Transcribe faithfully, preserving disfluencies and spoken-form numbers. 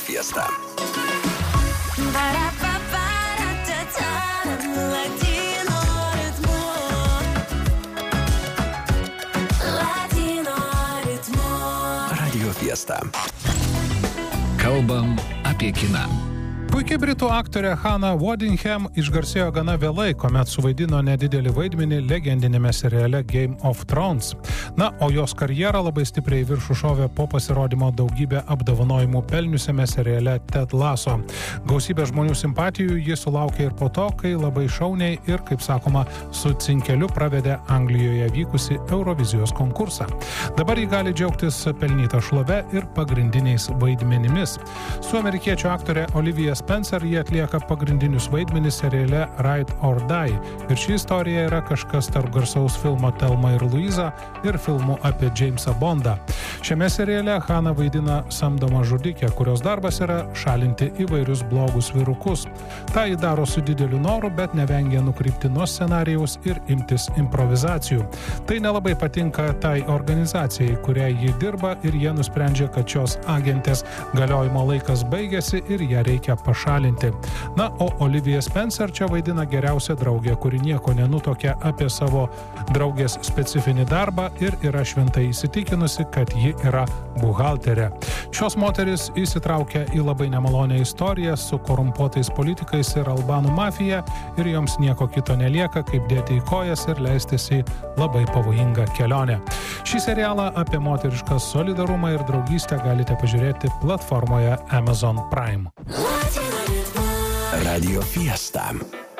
Fiesta. Radio Fiesta. Kalbam apie kiną. Puikiai britų aktorė Hannah Waddingham išgarsėjo gana vėlai, kuomet suvaidino nedidelį vaidmenį legendinėme seriale Game of Thrones. Na, o jos karjerą labai stipriai viršų šovė po pasirodymo daugybę apdovanojimų pelniusiame seriale Ted Lasso. Gausybė žmonių simpatijų ji sulaukė ir po to, kai labai šauniai ir, kaip sakoma, su cinkeliu pravedė Anglijoje vykusi Eurovizijos konkursą. Dabar ji gali džiaugtis pelnytą šlovę ir pagrindiniais vaidmenimis. Su amerikiečių aktorė Olivia Spencer jie atlieka pagrindinius vaidmenis seriale Ride or Die. Ir ši istorija yra kažkas tarp garsaus filmo Thelma ir Louisa ir filmų apie Jamesą Bondą. Šiame seriale Hannah vaidina samdomą žudikę, kurios darbas yra šalinti įvairius blogus vyrukus. Ta ji daro su dideliu noru, bet nevengia nukrypti nuo scenarijaus ir imtis improvizacijų. Tai nelabai patinka tai organizacijai, kuriai ji dirba, ir jie nusprendžia, kad šios agentės galiojimo laikas baigėsi ir ją reikia pašalinti. Na, o Olivia Spencer čia vaidina geriausią draugę, kuri nieko nenutokia apie savo draugės specifinį darbą ir yra šventai įsitikinusi, kad ji yra buhalterė. Šios moteris įsitraukia į labai nemalonę istoriją su korumpuotais politikais ir albanų mafija ir joms nieko kito nelieka, kaip dėti į kojas ir leistis į labai pavojingą kelionę. Šį serialą apie moterišką solidarumą ir draugystę galite pažiūrėti platformoje Amazon Prime. Radio Fiesta.